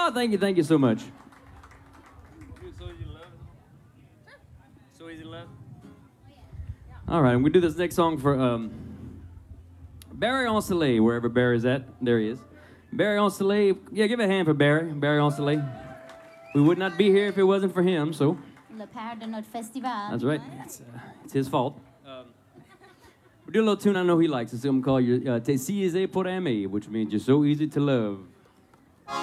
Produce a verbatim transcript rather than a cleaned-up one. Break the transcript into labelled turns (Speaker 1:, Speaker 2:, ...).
Speaker 1: Oh, thank you, thank you so much.
Speaker 2: So easy love.
Speaker 1: All right, we do this next song for um, Barry Ensoleil, wherever Barry's at. There he is. Barry Ensoleil. Yeah, give a hand for Barry. Barry Ensoleil. We would not be here if it wasn't for him, so.
Speaker 3: Le père de notre festival.
Speaker 1: That's right. It's, uh, it's his fault. Um, we do a little tune I know he likes. It's something called your, uh, Te si aisé pour aimer, which means you're so easy to love.